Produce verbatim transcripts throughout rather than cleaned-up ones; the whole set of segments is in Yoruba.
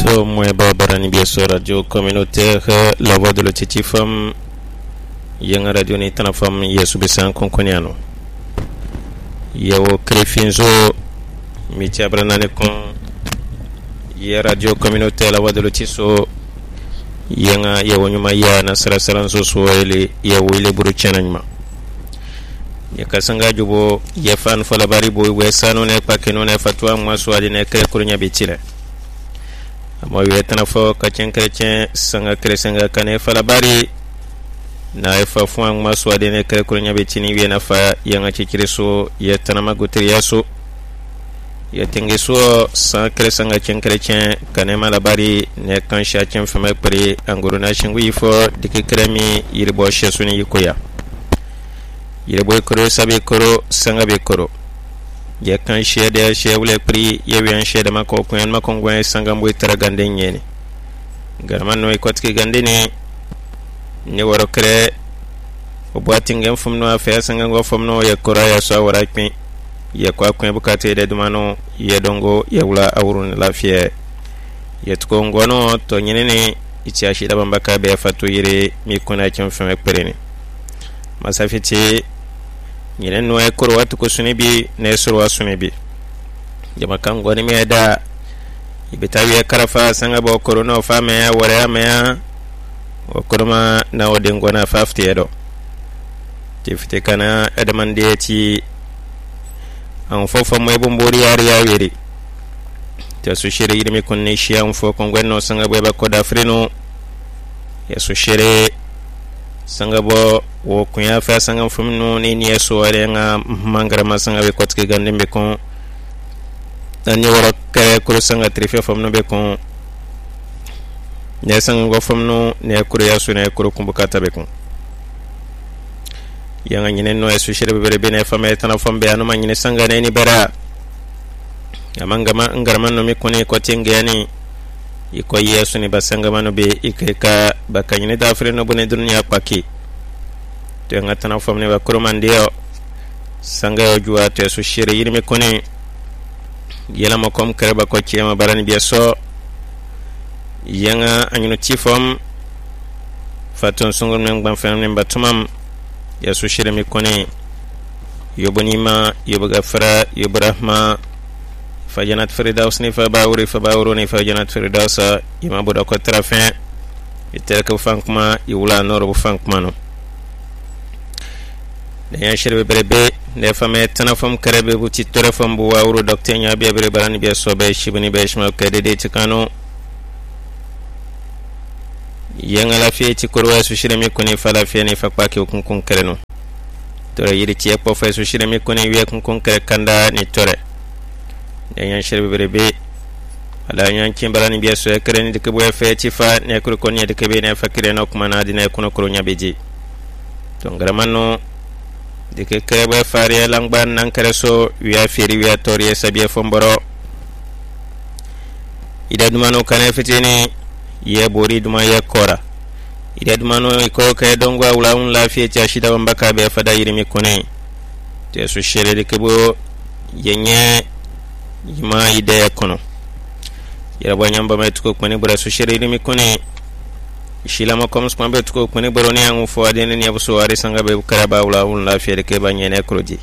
To moi barani bien sur radio communautaire la voix de l'Otitifam yenga radio ni tanafam yesu besan konkoniano yewo krefinzo miti abranane kon ye radio communautaire la voix de l'Otiso yenga yewo nyuma ya na sara saranzo so ele yewo ile buru chananyma ye kasanga jubo ye fan fola bari boy wesano ne pakeno ne fatwa mwaso adi ne kre kurunya bitile mo wetana fo ka chen chrétien sanga kresenga kane fala bari na efa fuang maso adi ne kre kurunya bitini wiena fa yanga chikiriso yetana magutiriaso yetengeso sa kresanga chen chrétien kane mala bari ne kansha chen fama pri anguruna shingui fo dikikremi yirbo shesuni yikoya yirbo koro sabe koro sanga be koro ye kan shede shewle pri ye wian shede mako kwen mako ngwen sanga mwe taragande nyeni garman no ikotki gandini ni woro kre obwati ngem fumno afa sanga ngo fumno ye kora ya so wara kwen ye kwa kwen bukate de dumano ye dongo ye wula awrun lafiye ye tko ngono to nyenene ichi ashida bambaka be fatu yire mi kuna chimfeme pereni masafiti nyine no e koro watu ko sunibi ne soro sunibi jama kan goni me da ibitawi e karafa sanga bo koro no fa me wore me o koroma na odin gona fafti edo tifite kana edamande ti an fofo mo e bombori yari yawiri ta su shire yirmi kunni shi an fo kon gwenno sanga bo ba ko da freno ya su shire sanga bo wo kunya fa sanga fumno ni ni so are nga mangara masanga be kotke gande be kon tani woro kare kuru sanga trife fumno be kon ne sanga go fumno ne kuru ya su ne kuru kumbukata be kon yanga nyine no esu shire be be ne fama etana fombe anu ma nyine sanga ne ni bara amanga ma ngarama no mi koni kotenge yani iko yesu ni basanga mano be ikeka bakanyine da afre no bone dunya paki to ngatana famne ba kurumandio sanga yo juwa to su shire yirme koni yela makom kereba ko chema barani bieso yanga anyino tifom faton sungun men ban famne batumam yesu shire mi koni yobonima yobagafara yobrahma fajanat firdaus ni fa bawri fa bawru ni fajanat firdaus ima boda ko trafin iterka fankma yula noro bu fankma no ne shirbe berebe ne fame tanafam karebe bu ti telefon bu wawru docteur nya be bere barani be sobe shibni be shma kede de tikano yenga la fi ti korwa su shiremi koni fala fi ni fakpa ki kun kun kereno tore yiri ti e po fa su shiremi koni wi kun kun kere kanda ni tore yan shirbe berebe ala yan kimbarani biya so ekreni de kebo fe tifa ne kuru konya de kebe ne fakire no kuma na dina kuno kuru nya beji to ngaramano de ke krebo fare langban nan kareso wiya feri wiya toriye sabiye fomboro ida dumano kana fitini ye bori duma ye kora ida dumano iko kay dongwa wala un lafiye ta shida bambaka be fada yirimi kone te so shere de kebo yenye yima ide kono yara banyamba metuko kone bura so shere mi kone shila makom spambe tuko kone boroni angu fo adene ni abuso ari sanga be karaba wala un la fiere ke banyene kroji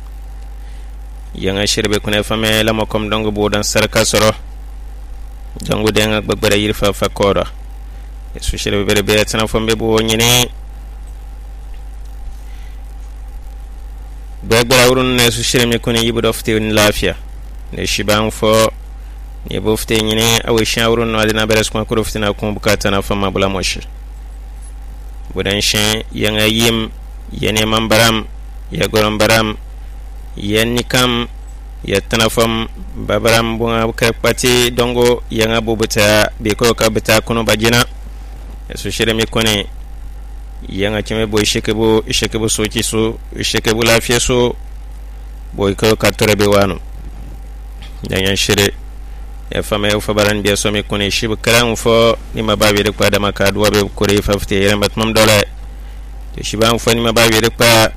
yanga shere kone fame la makom dongo bodan sarka soro jangu denga bagbara yirfa fakora so shere be be tana fombe bo nyene bagbara urun ne so shere mi kone yibu dofte ni lafiya ne shiban fo ne bofte nyine awe shawru no adina beres ko ko fitina ko bukata na fama bula moshi budan shin yanga yim yene mambaram ya goram baram yenni kam ya tanafam babaram bunga ka pati dongo yanga bubuta be ko ka bita kuno bajina so shire mi kone yanga chime boy shekebo shekebo so ci so shekebo lafiya so boy ko ka torebe wano yan shire ya fama ya fabaran biya so mi kone shi bukran fo ni mabawi de kwa da maka duwa be kore fafte yeren batmam dola to shi ban fo ni mabawi de kwa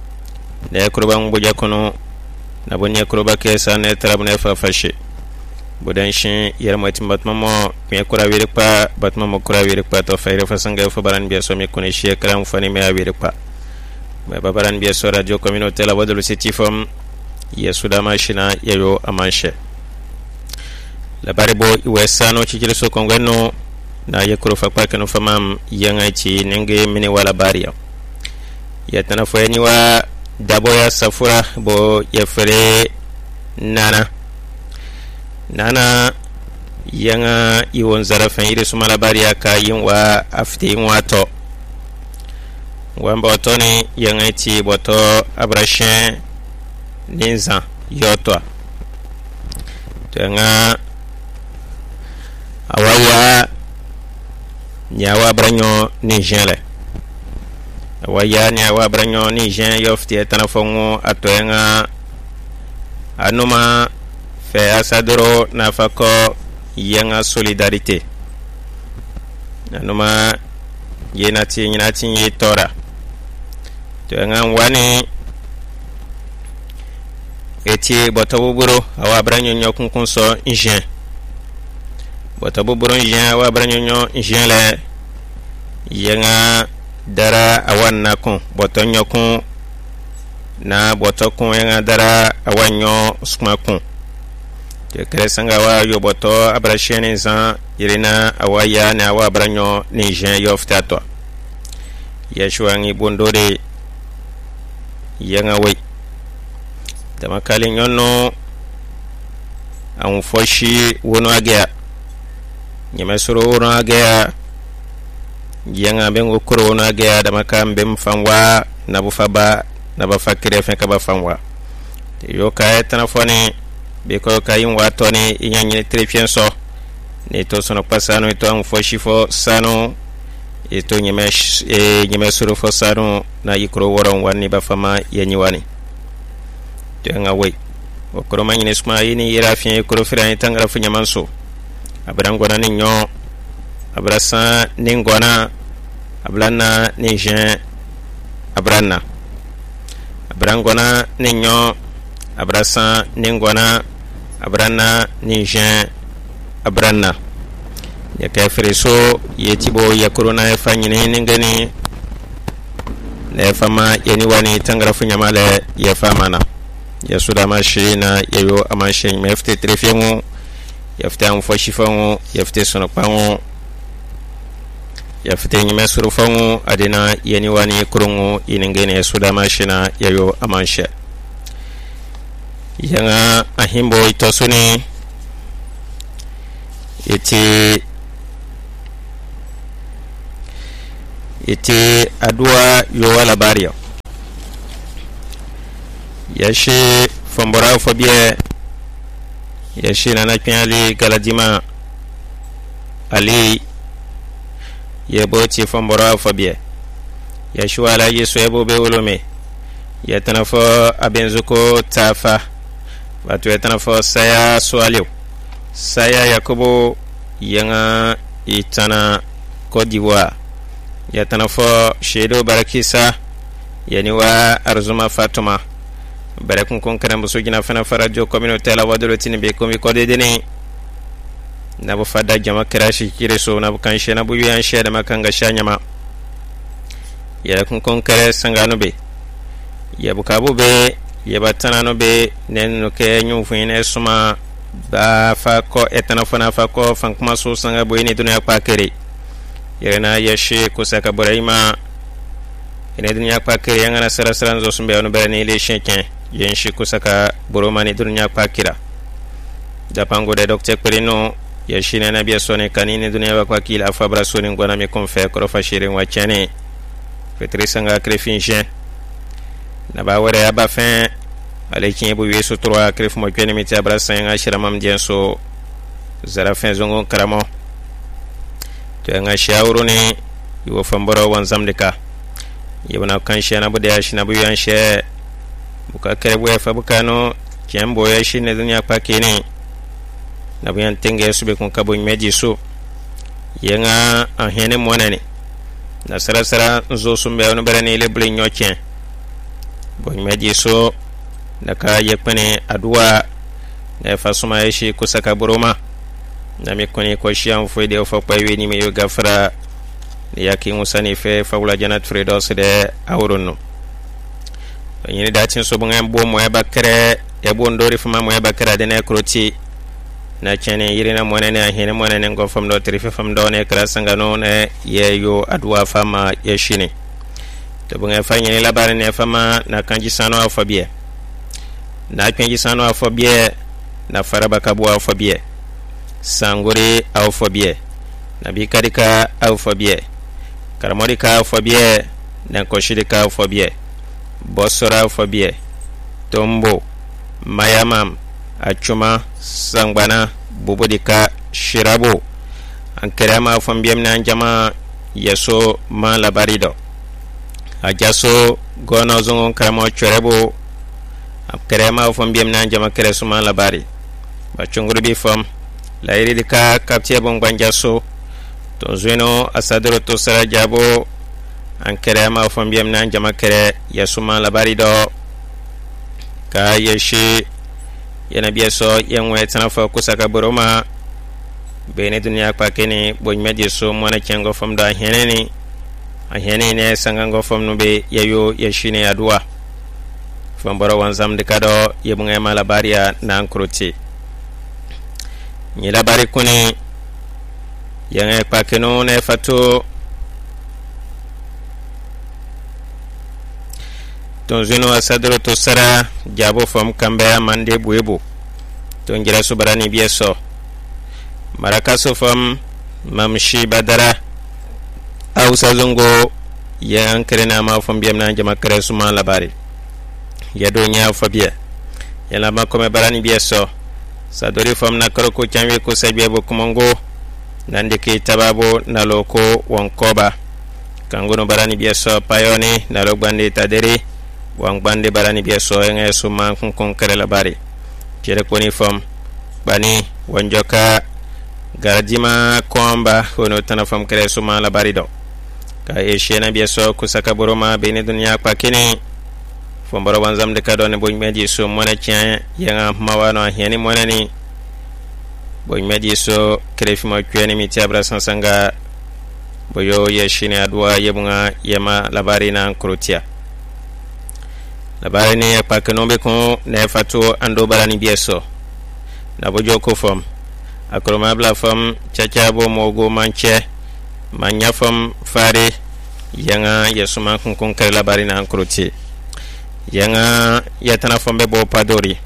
da ya kurban buja kono na bonye kurba ke sa ne tarab ne fa fashe budan shin yar matin batmamo me kura wiri pa batmamo kura wiri pa to fayre fasanga fo baran biya so me kone shi kram fani me wiri pa me babaran biya so radio communautaire la wadulu setifom ya sudama shina yayo amanshe la baribo iwesano chikiri so kongweno na yakuru fakpa kanu famam yanga chi nenge mini wala baria ya tanafo yaniwa dabo ya safura bo ya fere nana nana yanga iwon zarafan iri sumala baria ka yinwa afte yinwa to wamba otoni yanga chi boto abrashin ninza yoto tenga awaya nyawa branyo ni jenle awaya nyawa branyo ni jen yofti etanafongo atoenga anuma fe asadoro nafako yenga solidarité anuma yenati nyinati yitora tenga wani eti botabuburo awa branyo nyokun kunso jen botabuburo jen awa branyo nyo jen le yenga dara awan nakun boton nyokun na botokun yenga dara awanyo sukmakun te kresanga wa yo boto abrashene zan irina awaya na awa branyo ni jen yoftato yeshwangi bondore yenga we dama kalin yonno an foshi wono agya nyama suru wono agya yanga bengo kuro wono agya dama kambe mfanwa na bufaba na bafakire fenka bafanwa yo kay tanafoni be ko kayin watoni inyanye trefienso ne to sono pasano to an foshi fo sano e to nyama e nyama suru fo sano na yikro woron wani bafama yanyiwani tenga we okoro manyine sma yini yira fin ekoro fira tangara fu nyamanso abrangona ni nyo abrasa ningona ablana ni jen abrana abrangona ni nyo abrasa ningona abrana ni jen abrana ya kafreso yetibo yakoro na efanyine ningani na fama yani wani tangara fu nyamale ya famana ya suda mashina yayo amashin mefte trefiengu yafte am foshifangu yafte sonopangu yafte nyime surufangu adina yani wani kurungu iningene ya suda mashina yayo amansha yanga ahimbo itosuni iti iti adua yo wala baria yashi fombora fobie yashi nana piali galadima ali yeboti fombora fobie yashi wala yeso yebo be wolome yatanafo abenzuko tafa watu yatanafo saya swaliu saya yakobo yanga itana kodiwa yatanafo shedo barakisa yaniwa arzuma fatuma barakun kon karam so gina fana farajo communautaire la wadolo tini be komi ko de deni na bo fada jama krashi kire so na kan shena bu yan sheda makanga shanyama ya kun kon kare sangano be ya bukabu be ya batana no be nen no ke nyu fine suma ba fa ko etana fana fa ko fan kuma so sanga bo ni dunya pa kere yana ya she ko saka buraima ene dunya pa kere yanga na sara sara zo sumbe no be ni le shenken yen shi kusaka boromani dunya pakira japango de docteur perino ya shine na biya sone kanini dunya kwa kila afabra sone ngwana me konfe ko fa shirin wa chene petrisanga crefinje na ba wore ya ba fin alekin bu yeso trois cref mo kene meti abra sanga shiramam dienso zara fin zongo karamo to nga shawro ne yo famboro wan zamdeka yebna kan shena bu de ya shina bu yan she buka kerebu ya fabukano kiambo ya shine dunya pakini na buyan tenge sube kun kabo meji so yenga ahene monane na sara sara nzo sumbe ono berani le bule nyochen bo meji so naka yekpene adua ne fasuma yeshi kusaka buruma nami koni ko shiam foide fo paywe ni me yo gafara yaki musani fe fawla janat fredos de awrunu ni datin so bungam bo mo bakare e bondori fuma mo bakara de ne kroti na chene yirina monene a hene monene ngo fam do trife fam do ne kra sangano ne yeyo adwa fama yeshini to bunga fanya la bare ne fama na kanji sano afobie na kanji sano afobie na faraba kabu afobie sangori afobie na bikadika afobie karamodika afobie na koshidika afobie bosora afobie tombo mayamam achuma sangbana bubudika shirabo ankerama fambiem na jama yeso ma labarido ajaso gono zongon karamo chorebo ankerama fambiem na jama kereso ma labari bachunguru bi fam la iridika kaptie bongbanjaso to zweno asadro to sara jabo ankerama fambiem na jama kere yeso ma labarido ka yeshi yana biya so yanwe tanafa kusaka boroma bene dunya kwa kene bonymeje so mona kengo fam da heneni a henene sangango fam no be yayo yashine adwa fam boro wanzam de kado yebunga mala baria na ankroti ni labari kuni yanga kwa keno ne fato ton zeno asadro to sara jabo fam kambea mande buebu ton jira subarani bieso marakaso fam mamshi badara au sazongo ya ankrena ma fam biam na jama kare suma labari ya do nya fabia ya la ma kome barani bieso sadori fam na kroko chanwe ko sabiebo kumongo nandike tababo na loko wonkoba kangono barani bieso payoni na logbande tadere wang bande barani biya so nga so man kun kon kare labari tere koni fam bani wanjoka garjima komba hono tana fam kare so man labari do ka e shena biya so kusaka boroma bene dunya kwa kini fam boro wanzam de kado ne boy meji so mona tian yanga mawano heni mona ni boy meji so kare fima kyeni mi tiabra sansanga boyo ye shine adwa yebunga yema labari na krotia labari ne pakenombe ko ne fatu ando barani bieso na bojo ko fam akroma bla fam chachabo mogo manche manya fam fare yanga yesuma kun kun kare labari na ankroti yanga yatana fambe bo padori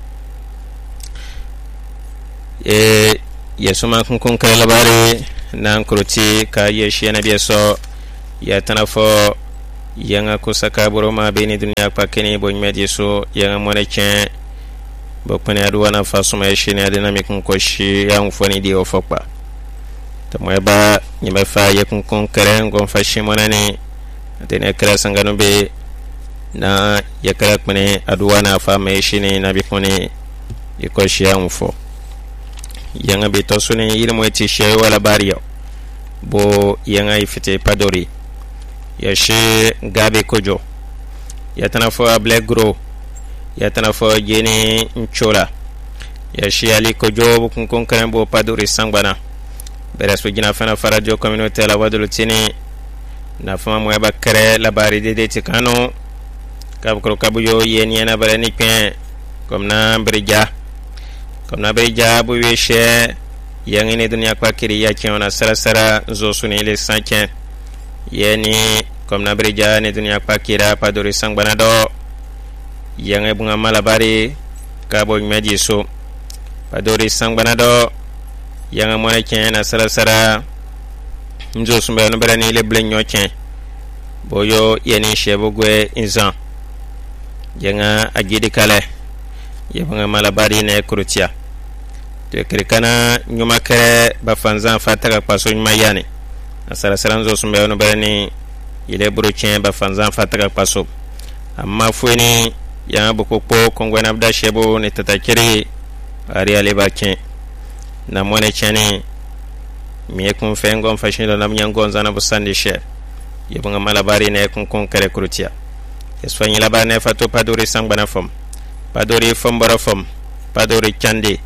e yesuma kun kun kare labari na ankroti ka yeshi na bieso yatana fo yanga kusaka boroma beni dunya kwa kene bonymeje so yanga mona chen bokpane adwa na fasuma yeshine adena mikun koshi ya mfoni di ofokpa to moeba nyimba fa yekun kon kere ngon fashi mona ni adena kra sangano be na yakara kune adwa na fa yeshine na bikoni ikoshi ya mfo yanga bitosune yirmo eti sheyo wala bariyo bo yanga ifite padori yashi gabe kojo yatana fo black grow yatana fo jeni nchola yashi ali kojo kun kon krembo paduri sangbana bereso jina fana farajo communauté la wadulu tini na fama mo yaba kare labari de de tikano kab kro kabuyo yen yana barani pen comme na brija comme na brija bu weshe yangine dunya kwa kiri ya kiona sara sara zo suni le sanken yeni comme na brija ne dunya kwa kira padori sangbana do yangai bunga malabari kabo meji so padori sangbana do yanga mona ken na sara sara njo sumbe no berani le blenyo ken boyo yeni shebogwe inzan yanga agidi kale yanga malabari ne krutia to krikana nyuma kare bafanzan fataka paso nyuma yani asara saranzo sumbe no berani ile buruchen bafanzan fataka paso amma fueni ya bokokpo kongwe na bda shebo ne tatakiri ari ale bakin na mone chani mi kun fengo fashion na mnyango nzana busande she yebunga malabari ne kun kon kare krutia esfanyi labane fato padori sangbana fom padori fom bara fom padori chande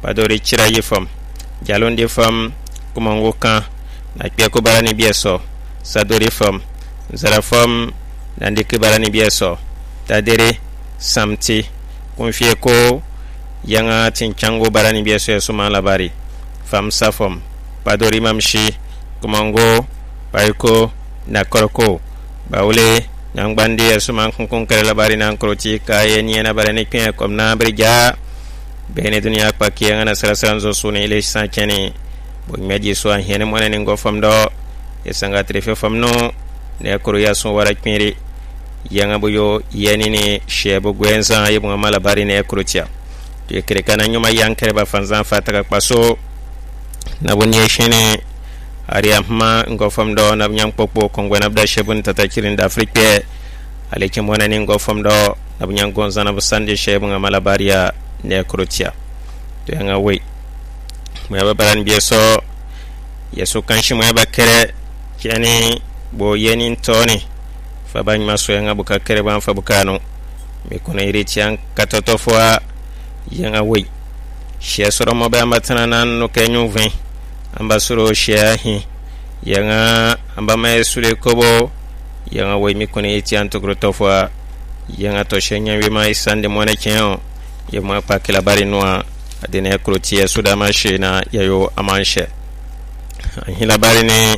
padori chira yifam jalonde fam kumango kan na kpe ko barani bieso sadori fam zara fam nandi ke barani bieso tadere samti kunfie ko yanga tinchango barani bieso suma labari fam safam padori mamshi kumango paiko na koroko bawle nangbandi suma kunkun kare labari nan kroti kaye ni na barani kpe kom na brija bene dunia kwa kianga na sala sala zo sune ile sankeni bo meji so an hene monene ngo famdo e sanga trefe famno ne koro ya so wara kmiri yanga boyo yenini shebo gwenza yebo mala bari ne krotia to kire kana nyuma yankere ba fanzan fataka paso na bonye shene ariya ma ngo famdo na nyam popo kongo na bda shebun tata kirin da afrique ale ke monene ngo famdo na nyam gonza na busande shebo mala bari ya ne krotia to yanga we mo ya baran bieso yeso kanshi mo ya bakere kene bo yenin toni fa bañ ma so yanga buka kere ban fa bukano me kono iritian katoto fois yanga we she soro mo ba matana nan no kenyu vingt amba soro she hi yanga amba ma sure kobo yanga we mi kono iritian to groto fois yanga to shenya wi ma isande mo na kenyo yema pa kila bari noa adene krotie suda machina yayo amanshe hila bari ne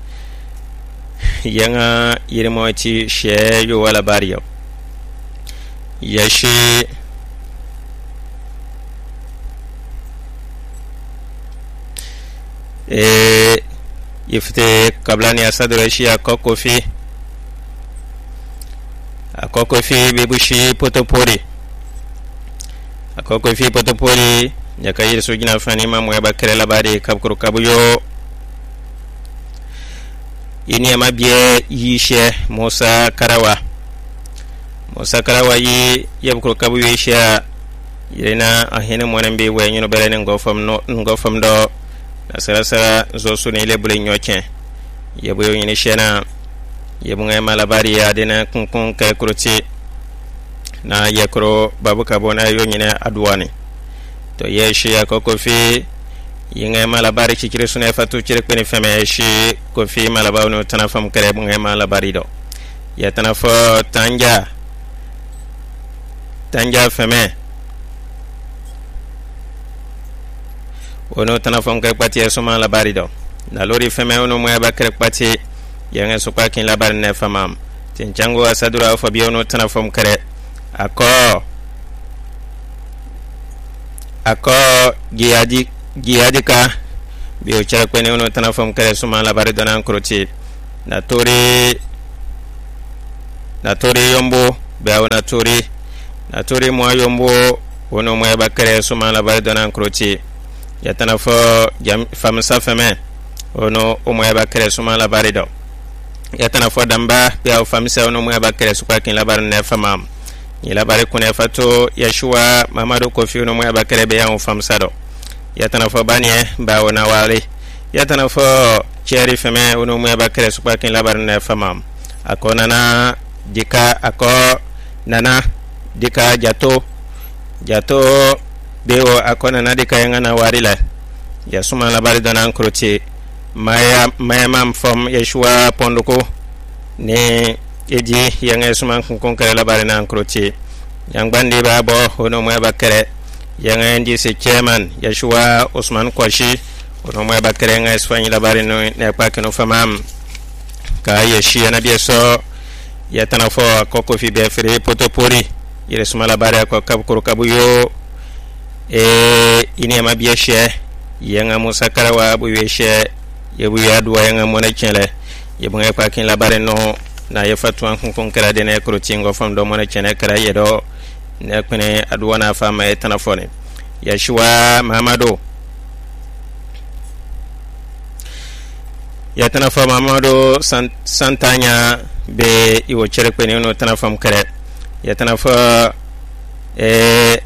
yanga yirmoati she yo wala bari yo yashi e yifte kablani asadre shi akokofi akokofi bebushi potopori akoko fi potopoli nyakayir sujina fani mamu ya bakere labari kabkuru kabuyo ini ya mabie yishe Musa Karawa Musa Karawa yi yabkuru kabuyo yishe yirina ahene mwanembe we nyuno belene ngofam no ngofam do na sarasara zosu ne lebule nyoke yabuyo yini shena yabunga malabari ya dena kunkun kay kuruti na yakro babu kabona yo nyine adwane to yeshi ya kokofi yinga malabari kikire sune fatu kire kweni feme shi kofi malabaw no tanafam kare bunga malabari do ya tanafo tanja tanja feme wono tanafam kare pati so malabari do na lori feme wono mo ba kare pati yanga so kwa kin labari ne famam tinchango asadura fabio no tanafam kare ako ako giyaji giyaji ka biyo chara kwene uno tanafam kare suma labari donan kroti na tori na tori yombo biya na tori na tori mo yombo wono mo ba kare suma labari donan kroti ya tanafo jam famsa feme wono o mo ba kare suma labari do ya tanafo damba biya famsa wono mo ba kare sukwa kin labari ne famam ila bare kuna fato Yeshua Mamadu Kofi no moya bakere be yan famsado ya tanafo banie ba wona wale ya tanafo cheri feme no moya bakere supa kin labar na famam akona na dika ako nana dika jato jato bewo akona na dika yanga na warila ya suma labari donan kroti maya maya mam from Yeshua pondoko ne eji yanga suma kun kare labari na kroti yang bandi babo hono mo bakere yanga ndi se chairman Yeshua Osman Kwashi hono mo bakere nga esfani labari no ne pakino famam ka yeshi na bieso ya tanafo koko fi be fere potopori yere suma labari ko kabkuru kabuyo e ine ma bieshe yanga Musa Karawa bu yeshe yebu yadwa yanga mo na kele yebu nga pakin labari no na yefatu an kun kala de ne krotingo fam do mona chene kala yedo ne kene adwana fama e tanafone Yeshua Mamadu ya tanafo Mamadu san, santanya be iwo chere kene no tanafam kare ya tanafo e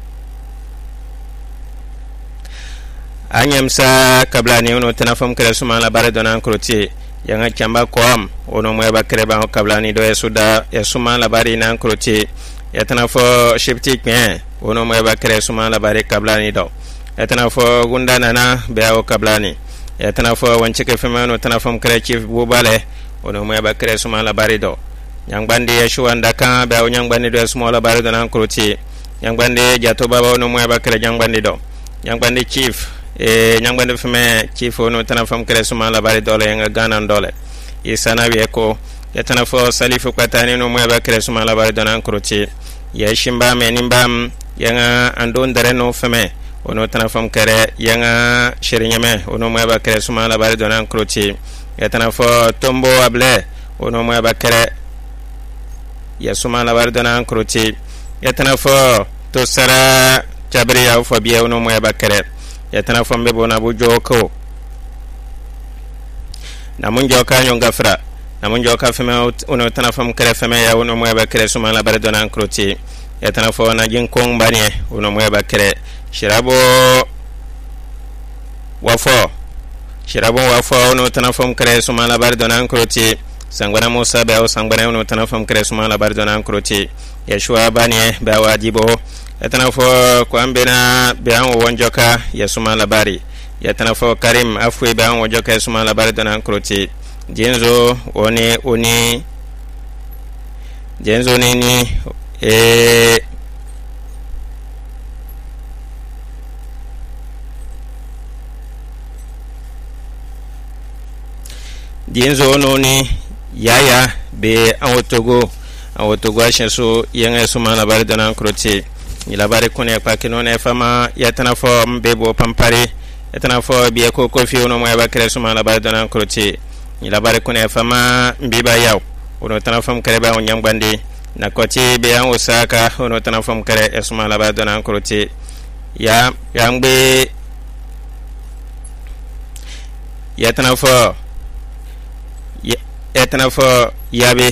anyamsa kabla ne no tanafam kare suma la bare donan kroti yanga chamba kwam ono mo ba kreba kablani do yesuda yesuma la bari nan kroti ya tanafo shipti kme ono mo ba kre suma la bari kablani do etana fo gunda nana be aw kablani etana fo wanchike femano tana fam kare chief bubale ono mo ba kare suma la barido nyangbande yeshu anda kan be aw nyangbande do suma la barido nan kroti nyangbande jato baba ono mo ba kare nyangbande do nyangbande chief e nyangbande feme chief ono tana fam kare suma la barido le nga ganan dole isana wi ko etana fo salifu kwatani no mo ba kare suma la barido nan kroti yeshimba menimbam yanga andon dare no feme ono tana fam kare yanga shirinyame ono mo ba kare suma la barido nan kroti etana fo tombo able ono mo ba kare ya suma la barido nan kroti etana fo to sara chabri ya fo biya ono mo ba kare etana fo mbe bona bu joko namun joka nyonga fra namun joka feme ono tana fam kare feme ya ono mo ba kare suma la barido nan kroti etana fo na jin kong bani ono mo ba kare shirabo wafo shirabo wafo ono tana fam kare suma la barido nan kroti sangwana musa be o sangwana ono tana fam kare suma la barido nan kroti yeshua bani be wajibo etana fo ko ambena be an wonjoka ya suma la bari etana fo karim afwe be an wonjoka suma la barido nan kroti jenzo oni oni jenzo nini e jenzo noni yaya be awotogo awotogo ashenso yanga suma la bari dana kroti ni la bari kone pa kinone fama yatana fo mbebo pampari yatana fo biye ko kofi ono mo ba kre suma la bari dana kroti ni la bari kone fama mbiba yaw ono tana fam kare ba onyangbandi na koti be an osaka ono tana fam kare suma la bari dana kroti ya yangbe yatana fo etana fo yabe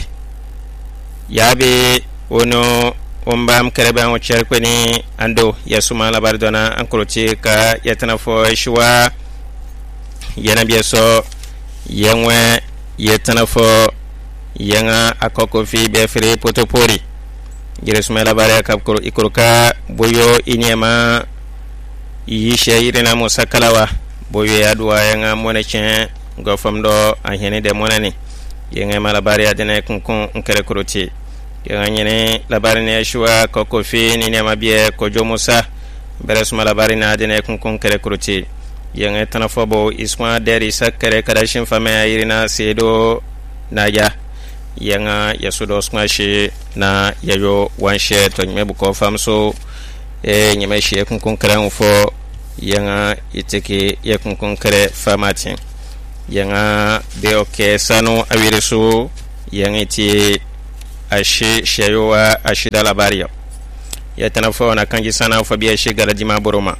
yabe ono ombam kerebe on cherkweni ando yasuma la bardona ankroti ka yetana fo shwa yana bieso yenwe yetana fo yanga akoko fi be fere potopori giresuma la bare kapko ikoroka boyo inyema yishe irena musakalawa boyo yadwa yanga monechen gofamdo ahene de monani yenga malabari adene kunkun nkere kuroti yenga nyene labari ne shwa koko fi ni ne mabie kojo musa beres malabari na adene kunkun nkere kuroti yenga tanafobo isma deri sakere kadashin fame irina sedo naja yenga yasudo smashi na yayo wanshe to nyeme buko famso e nyeme shi kunkun kere mfo yenga iteke ye kunkun kere famatin yanga de oke sano awirisu yangiti ashi sheyowa ashida labariya yatana fo na kanji sana fo biya shi galadima boroma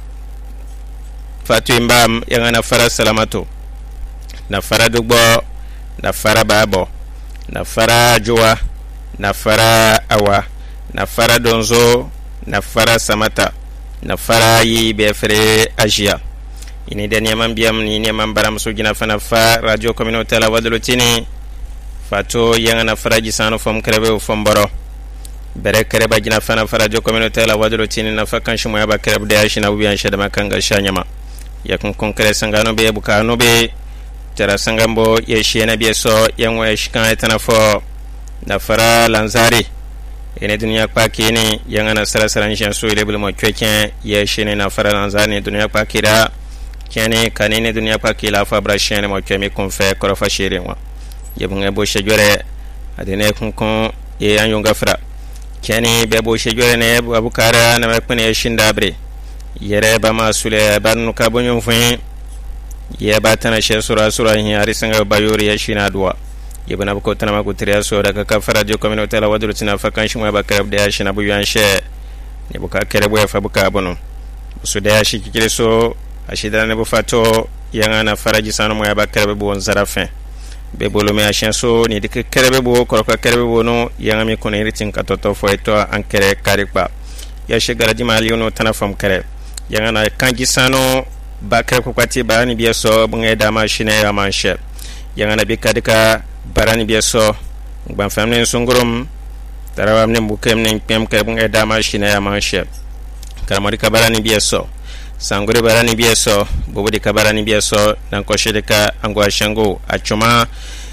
fatu imbam yanga na fara salamato na fara dugbo na fara babo na fara juwa na fara awa na fara donzo na fara samata na fara yi befre asia ini deni mambiam ni ni mambaram sujina fana fa radio communautaire la wadolotini fato yanga na faraji sano fom krebe fom boro bere kreba jina fana fa radio communautaire la wadolotini na fa kanshi mo yaba krebe de ashina ubi ansha de makanga shanyama yakun konkre sangano be buka no be tara sangambo yeshi na be so yanwa yeshika etana fo na fara lanzari ene dunya kwa kini yanga na sara sara nishan so ile bulmo kweken yeshi na fara lanzari dunya kwa kira kene kanene dunya pa kila fa brashene mo kemi kon fe ko fa shire wa yebunga bo shejore adene kun kon e anyonga fra kene be bo shejore ne abukara na mekune shindabre yere ba masule banu ka bonyo fun ye batana she sura sura hin arisanga bayori ya shina duwa yebuna ko tana ma ko triya so daga ka fa radio communautaire la wadru tina fa kan shimo ba karab de shina bu yanshe ne buka kere bo fa buka bono su da shi kikire so ashida ne bufato yanga na faraji sano mo yaba kerebe bo nzarafen be bolo me ashenso ni dik kerebe bo ko ko kerebe bo no yanga mi ko ne ritin katoto fo eto ankere karikpa ya shigara di mali no tanafam kere yanga na kanji sano ba kere ko kwati ba ni bieso bunga da machine ya manche yanga na bikadika barani bieso ban famne sungurum tarawam ne bukem ne pem kere bunga da machine ya manche karamari kabara ni bieso sangure barani bieso bobodi ka barani bieso nan ko shedeka angwa shango achuma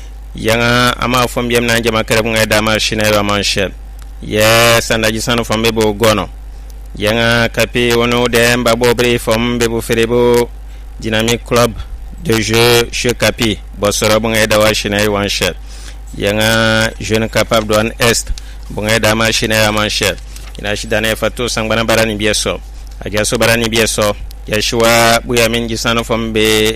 yanga ama fom biem nan jama kare bunga dama shine wa manche ye sandaji sanu fombe bo gono yanga kapi wono de mbabo bre fom be bo ferebo Dynamic Club de jeu chez Capi bosoro bunga dawa shine wa manche yanga jeune capable douane est bunga dama shine wa manche ina shidane fatu sangbana barani bieso ajaso barani bieso yashwa buya mingi sanu fombe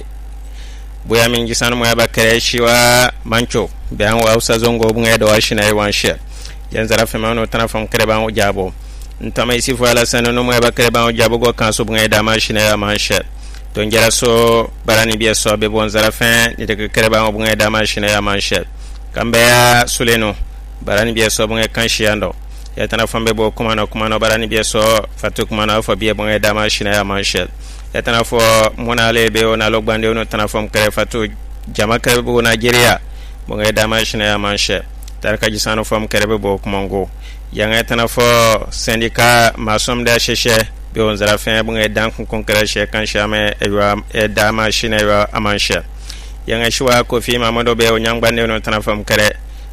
buya mingi sanu moya bakare shiwa mancho bian wa usa zongo bunga da washina yi wanshe yanzara fema no tana fom kare ban ujabo ntama isi fala sanu no moya bakare ban ujabo go kan so bunga da mashina ya manshe to ngera so barani bieso be bon zara fin ni de kare ban bunga da mashina ya manshe kambe ya suleno barani bieso bunga kan shiando ya tana fambe bo kuma na kuma na barani bieso fatu kuma na fo biye bunga da mashina ya manshe ya tana fo mona lebe ona logbande ono tana fom kare fatu jama kare bo Nigeria bunga da mashina ya manshe tarka jisano fom kare bo kuma ngo ya tana fo syndicat masom da sheshe be on zara fin bunga dan kun konkere she kan shame e da mashina ya amanshe ya shwa Kofi Mamado be o nyangbande ono tana fom kare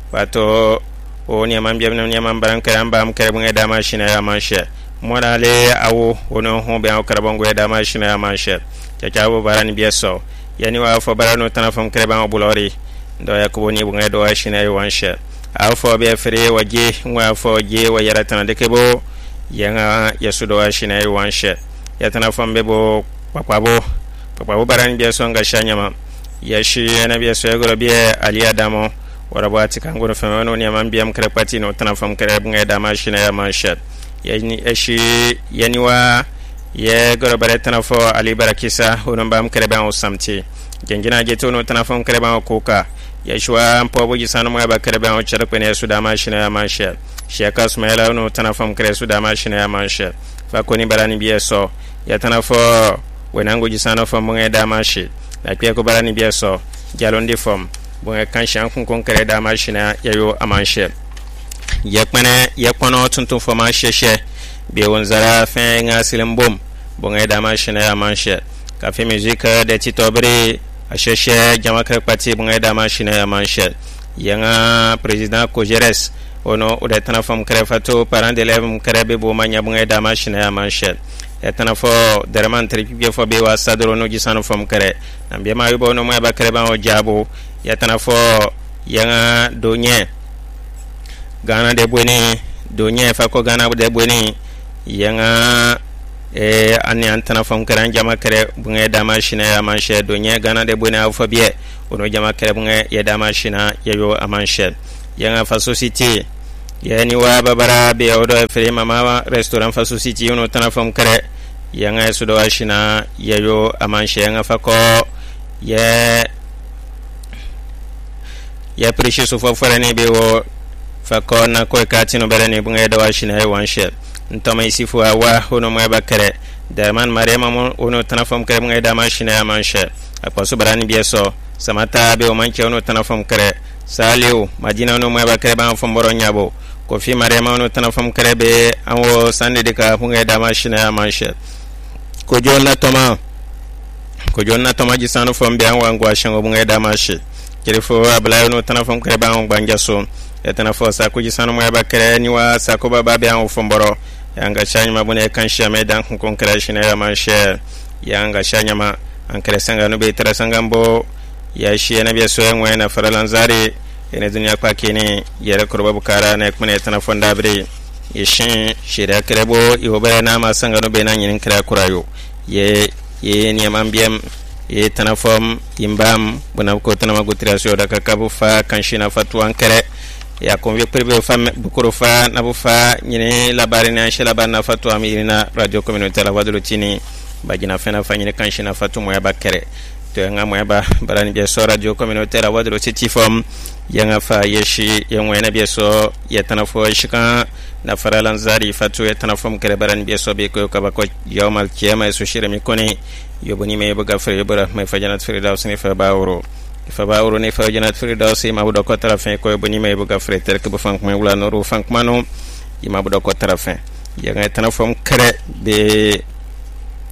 wato o ni amam biam ni amam baran kare amba am kare bunga da mashina ya manshe mona le awo wono ho be akara bongo da mashina ya manshe chachawo barani bieso yani wa fo barano tana fam kare ban bulori ndo yakubo ni bunga do mashina ya wanshe afo be fere waje wa fo je wa yara tana de kebo yanga yasudo mashina ya wanshe ya tana fam be bo papabo papabo barani bieso nga shanyama yashi na bieso ya goro be ali adamo wara bo atika ngoro fama no ni amam biam kare pati no tana fam kare bunga da mashina ya manshe yani eshi yani wa ye goro bare tana fo ali barakisa hono bam kare ban osamti gengina je tono tana fo kare ban koka ya shwa ampo boji sanu mo ba kare ban o chere pene su da mashina ya manshe sheka smaila no tana fo kare su da mashina ya manshe fa koni barani bieso ya tana fo wenango ji sanu fo mo da mashi na pia ko barani bieso jalondi fom bo kan shan kun kon kare da mashina ya yo amanshe yakmane yakpono tuntun fo ma sheshe be wonzara fe nga silembom bonga da mashina ya manshe ka fe musique de titobre a sheshe jamaka pati bonga da mashina ya manshe yanga president Kojeres ono o de tana fam kare fato parent d'élève kare be bo manya bonga da mashina ya manshe ya tana fo derman tripi fo be wa sadro no gisano fam kare ambe ma yubo no ma ba kare ba o jabo ya tana fo yanga donye Gana de bweni donye fa ko Gana de bweni yanga e ani antana fam kare jama kare bunga da mashina ya manshe donye Gana de bweni afa biye ono jama kare bunga ya da mashina ya yo amanshe yanga fa society yani wa babara be odo fere mama restaurant fa society ono tana fam kare yanga sudo ashina ya yo amanshe yanga fa ko ye ya precious fo fere ne be wo fako na ko kati no berene bunga da washina ay wanshe ntama isifu wa hono mo bakare derman marema mo ono tanafam kare bunga da mashina ya manshe akwaso barani bieso samata be o manche ono tanafam kare saliu madina ono mo bakare ban fo mboro nyabo Kofi marema ono tanafam kare be anwo sande de ka bunga da mashina ya manshe ko jonna toma ko jonna toma ji sanu fo mbe anwa ngwa shango bunga da mashi kirifo abla ono tanafam kare ban gbanja so etana fo sa ko jisano mo ba kare ni wa sa ko baba be an fomboro yanga shanya mabune kan shame dan kon kare shine ya manshe yanga shanya ma an kare sanga no be tara sanga mbo ya shi na be so en wena faralanzari ene dunya kwa kini yere ko babu kara na kuma etana fonda bre yeshin shira kare bo iwo be na ma sanga no be na nyin kare kurayo ye ye ni ambiam ye tanafom imbam buna ko tanama gutirasyo da kakabu fa kan shina fatu an kare ya konvie privé femme bukuru fa na bufa nyine labari na shela bana fatu amirina radio communautaire la voix de l'Otini bagina fena fanyine kanshina fatu moya bakere to nga moya ba barani be so radio communautaire la voix de l'Otini fam yanga fa yeshi yangwe na be so yetana fo shika na faralan zari fatu yetana fam kere barani be so be ko ka ko yawmal kiyama so shire mi koni yobuni me buga fere yobura me fajanat fere daws ni fa bawro fa bawro ni fa janat firdaus ma budo ko tarafin ko boni may buga freter ke bu fank may wala noru fank mano ima budo ko tarafin ya ngay tanafom kare be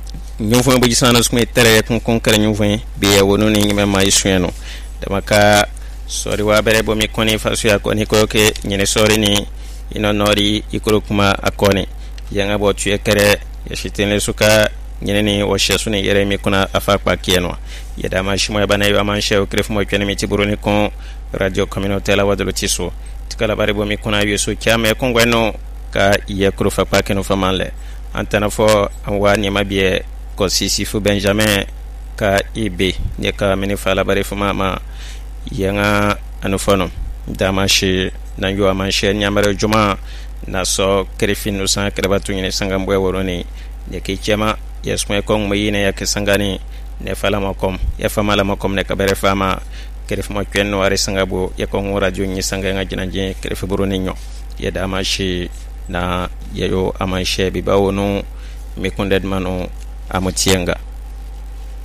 nyufo bu gisana sukme tere kun kun kare nyufo be wonu ni ngime mai sueno dama ka sori wa bere bo mi koni fasu ya koni ko ke nyene sori ni ino nori ikoro kuma akoni yanga bo tuye kare ya shitene suka nyene ni wo shesu ni yere mi kuna afa kwa kieno ya dama shimo ya bana yo manshe o kref mo kwene mi tiburuni kon radio communautaire la wadolo tiso tikala bare bo mi kuna yeso kyame kon gweno ka ye kuro fa kwa keno fa manle antana fo anwa ni mabie ko sisi fu Benjamin ka ibe ne ka mini fala bare fu mama yanga anufono dama shi nan yo amanshe nyamare juma na so krefin no san krebatu ni sangambwe woroni ne ke chema yesme ko mo yine yak sangani ne fala makom ya fama la makom ne ka bare fama kref mo kwenno wari sangabo ya ko radio ni sanganga jinanje kref buroni nyo ya dama shi na yayo amanshe bi bawono mi kunded manu amutienga